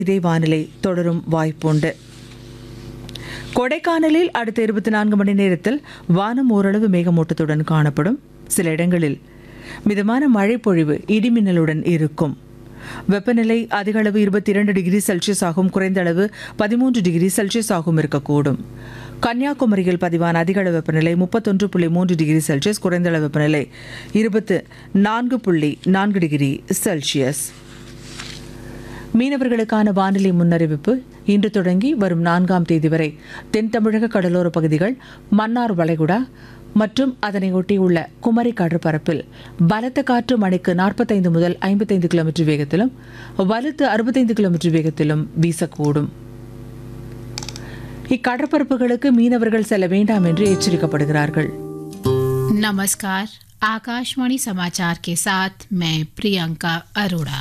இதே வானிலை தொடரும் வாய்ப்புண்டு. கொடைக்கானலில் அடுத்த 24 மணி நேரத்தில் வானம் ஓரளவு மேகமூட்டத்துடன் காணப்படும். சில இடங்களில் மிதமான மழை பொழிவு இடிமின்னலுடன் இருக்கும். வெப்பநிலை அதிக அளவு 22 டிகிரி செல்சியஸ் ஆகும், குறைந்த அளவு 13 டிகிரி செல்சியஸ் ஆகும் இருக்கக்கூடும். கன்னியாகுமரியில் பதிவான அதிக அளவு வெப்பநிலை 31.3 டிகிரி செல்சியஸ், குறைந்த அளவு வெப்பநிலை 24.4 டிகிரி செல்சியஸ். மீனவர்களுக்கான வானிலை முன்னறிவிப்பு. இன்று தொடங்கி வரும் 4ஆம் தேதி வரை தென் தமிழக கடலோர பகுதிகள், மன்னார் வளைகுடா மற்றும் அதனை ஒட்டியுள்ள குமரி கடற்பரப்பில் பலத்த காற்று மணிக்கு 45 முதல் 55 கிலோமீட்டர் வேகத்திலும் வலுத்து 65 கிலோமீட்டர் வேகத்திலும் வீசக்கூடும். இக்கடற்பரப்புகளுக்கு மீனவர்கள் செல்ல வேண்டாம் என்று எச்சரிக்கப்படுகிறார்கள். नमस्कार, आकाशवाणी समाचार के साथ मैं प्रियंका अरोड़ा।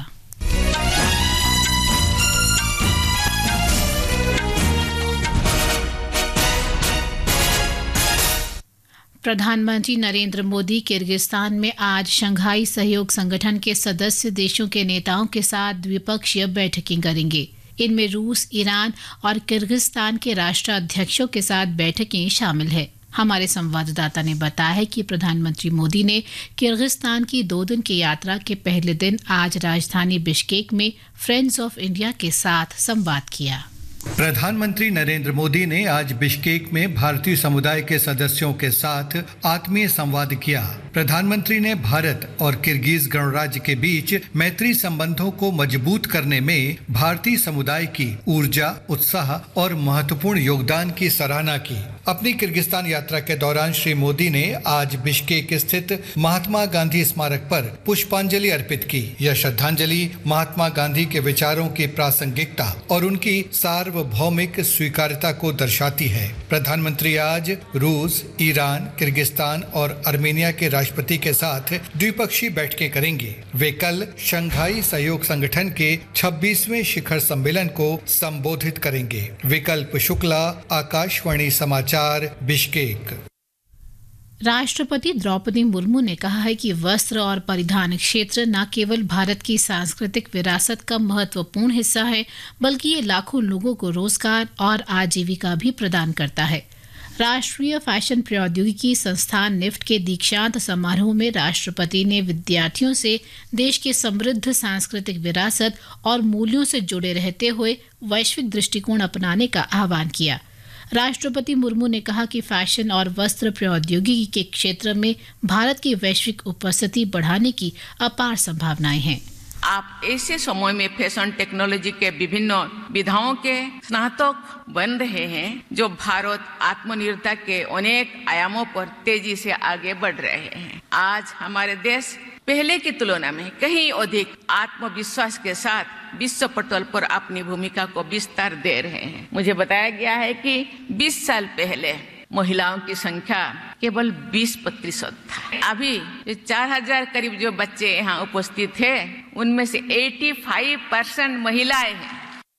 प्रधानमंत्री नरेंद्र मोदी किर्गिस्तान में आज शंघाई सहयोग संगठन के सदस्य देशों के नेताओं के साथ द्विपक्षीय बैठकें करेंगे। इनमें रूस, ईरान और किर्गिस्तान के राष्ट्राध्यक्षों के साथ बैठकें शामिल है। हमारे संवाददाता ने बताया है कि प्रधानमंत्री मोदी ने किर्गिस्तान की 2 दिन की यात्रा के पहले दिन आज राजधानी बिश्केक में फ्रेंड्स ऑफ इंडिया के साथ संवाद किया। प्रधानमंत्री नरेंद्र मोदी ने आज बिश्केक में भारतीय समुदाय के सदस्यों के साथ आत्मीय संवाद किया। प्रधानमंत्री ने भारत और किर्गिज गणराज्य के बीच मैत्री संबंधों को मजबूत करने में भारतीय समुदाय की ऊर्जा, उत्साह और महत्वपूर्ण योगदान की सराहना की। अपनी किर्गिस्तान यात्रा के दौरान श्री मोदी ने आज बिश्केक स्थित महात्मा गांधी स्मारक पर पुष्पांजलि अर्पित की। यह श्रद्धांजलि महात्मा गांधी के विचारों की प्रासंगिकता और उनकी सार्वभौमिक स्वीकार्यता को दर्शाती है। प्रधानमंत्री आज रूस, ईरान, किर्गिस्तान और आर्मेनिया के राष्ट्रपति के साथ द्विपक्षीय बैठकें करेंगे। वे कल शंघाई सहयोग संगठन के 26वें शिखर सम्मेलन को संबोधित करेंगे। विकल्प शुक्ला, आकाशवाणी समाचार, बिश्केक। राष्ट्रपति द्रौपदी मुर्मू ने कहा है कि वस्त्र और परिधान क्षेत्र न केवल भारत की सांस्कृतिक विरासत का महत्वपूर्ण हिस्सा है, बल्कि ये लाखों लोगों को रोजगार और आजीविका भी प्रदान करता है। राष्ट्रीय फैशन प्रौद्योगिकी संस्थान निफ्ट के दीक्षांत समारोह में राष्ट्रपति ने विद्यार्थियों से देश की समृद्ध सांस्कृतिक विरासत और मूल्यों से जुड़े रहते हुए वैश्विक दृष्टिकोण अपनाने का आह्वान किया। राष्ट्रपति मुर्मू ने कहा कि फैशन और वस्त्र प्रौद्योगिकी के क्षेत्र में भारत की वैश्विक उपस्थिति बढ़ाने की अपार संभावनाएं हैं। आप ऐसे समय में फैशन टेक्नोलॉजी के विभिन्न विधाओं के स्नातक बन रहे हैं, जो भारत आत्मनिर्भरता के अनेक आयामों पर तेजी से आगे बढ़ रहे हैं। आज हमारे देश पहले की तुलना में कहीं अधिक आत्मविश्वास के साथ विश्व पटल पर अपनी भूमिका को विस्तार दे रहे हैं। मुझे बताया गया है कि 20 साल पहले महिलाओं की संख्या केवल 20% था। अभी 4000 करीब जो बच्चे यहाँ उपस्थित हैं, उनमें से 85% महिलाएं हैं।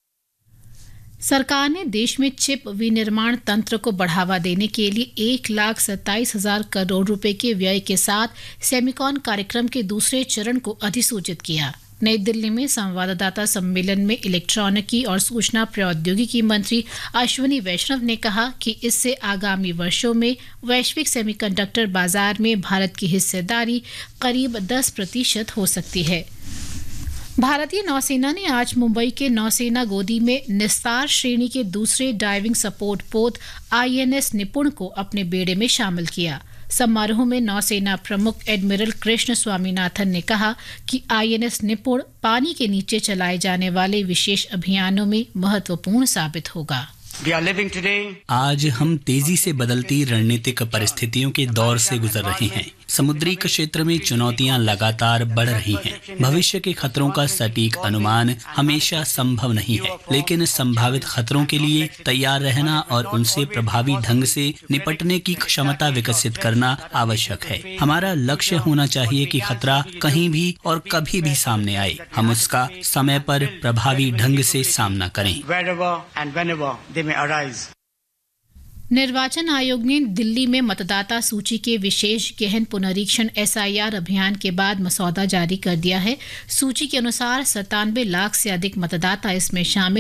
सरकार ने देश में चिप विनिर्माण तंत्र को बढ़ावा देने के लिए 1,27,000 करोड़ रुपए के व्यय के साथ सेमिकॉन कार्यक्रम के दूसरे चरण को अधिसूचित किया। नई दिल्ली में संवाददाता सम्मेलन में इलेक्ट्रॉनिकी और सूचना प्रौद्योगिकी मंत्री अश्विनी वैष्णव ने कहा कि इससे आगामी वर्षों में वैश्विक सेमीकंडक्टर बाजार में भारत की हिस्सेदारी करीब 10% हो सकती है। भारतीय नौसेना ने आज मुंबई के नौसेना गोदी में निस्तार श्रेणी के दूसरे डाइविंग सपोर्ट पोत INS निपुण को अपने बेड़े में शामिल किया। समारोह में नौसेना प्रमुख एडमिरल कृष्ण स्वामीनाथन ने कहा कि INS निपुण पानी के नीचे चलाए जाने वाले विशेष अभियानों में महत्वपूर्ण साबित होगा। आज हम तेजी से बदलती रणनीतिक परिस्थितियों के दौर से गुजर रहे हैं। समुद्री क्षेत्र में चुनौतियां लगातार बढ़ रही हैं। भविष्य के खतरों का सटीक अनुमान हमेशा संभव नहीं है, लेकिन संभावित खतरों के लिए तैयार रहना और उनसे प्रभावी ढंग से निपटने की क्षमता विकसित करना आवश्यक है। हमारा लक्ष्य होना चाहिए कि खतरा कहीं भी और कभी भी सामने आए, हम उसका समय पर प्रभावी ढंग से सामना करें। निर्वाचन आयोग ने दिल्ली में मतदाता सूची के विशेष गहन पुनरीक्षण SIR अभियान के बाद मसौदा जारी कर दिया है। सूची के अनुसार 97 लाख से अधिक मतदाता इसमें शामिल